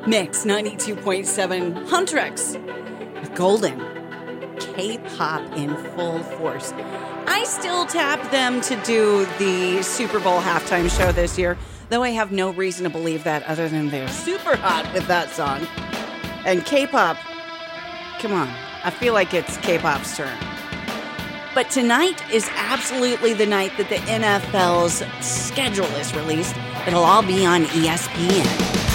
Mix 92.7 Huntrix with Golden. K-pop in full force. I still tap them to do the Super Bowl halftime show this year, though I have no reason to believe that other than they're super hot with that song. And K-pop, come on, I feel like it's K-pop's turn. But tonight is absolutely the night that the NFL's schedule is released. It'll all be on ESPN.